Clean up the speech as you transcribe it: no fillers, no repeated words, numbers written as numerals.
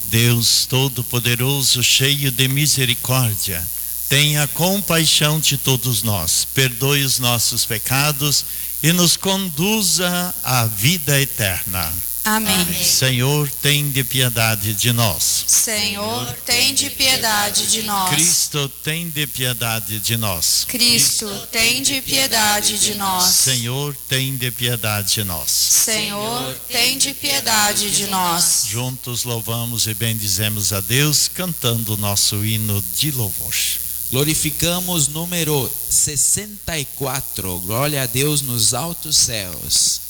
Deus Todo-Poderoso, cheio de misericórdia, tenha compaixão de todos nós, perdoe os nossos pecados e nos conduza à vida eterna. Amém. Senhor, tem de piedade de nós. Senhor, tem de piedade de nós. Cristo, tem de piedade de nós. Cristo, tem de piedade de nós. Senhor, tem de piedade de nós. Senhor, tem de piedade de nós. Juntos louvamos e bendizemos a Deus, cantando o nosso hino de louvor. Glorificamos número 64. Glória a Deus nos altos céus.